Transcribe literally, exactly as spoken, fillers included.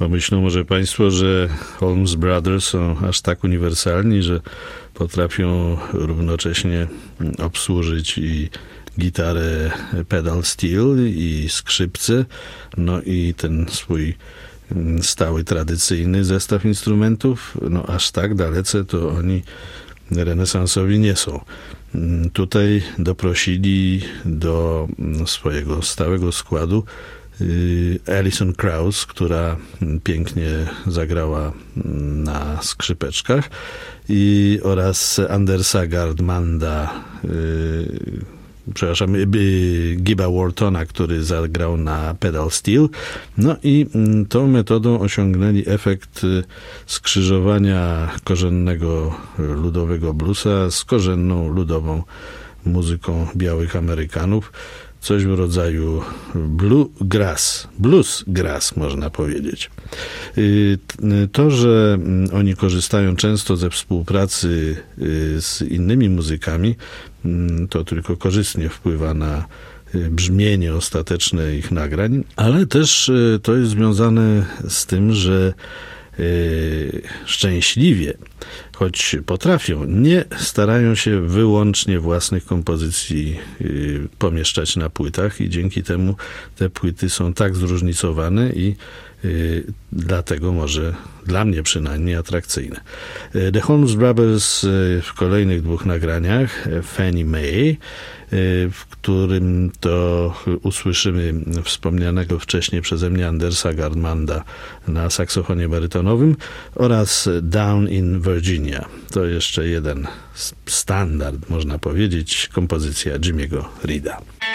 Pomyślą może państwo, że Holmes Brothers są aż tak uniwersalni, że potrafią równocześnie obsłużyć i gitarę pedal steel i skrzypce, no i ten swój stały, tradycyjny zestaw instrumentów. No aż tak dalece to oni renesansowi nie są. Tutaj doprosili do swojego stałego składu Alison Krauss, która pięknie zagrała na skrzypeczkach, i oraz Andersa Gardmanda, yy, przepraszam, Gibba Whartona, który zagrał na pedal steel. No i tą metodą osiągnęli efekt skrzyżowania korzennego ludowego bluesa z korzenną ludową muzyką białych Amerykanów. Coś w rodzaju bluegrass, bluesgrass można powiedzieć. To, że oni korzystają często ze współpracy z innymi muzykami, to tylko korzystnie wpływa na brzmienie ostateczne ich nagrań, ale też to jest związane z tym, że szczęśliwie, choć potrafią, nie starają się wyłącznie własnych kompozycji pomieszczać na płytach i dzięki temu te płyty są tak zróżnicowane i dlatego może dla mnie przynajmniej atrakcyjne. The Holmes Brothers w kolejnych dwóch nagraniach, Fannie Mae, w którym to usłyszymy wspomnianego wcześniej przeze mnie Andersa Gardmanda na saksofonie barytonowym, oraz Down in Virginia. To jeszcze jeden standard, można powiedzieć, kompozycja Jimmy'ego Reeda.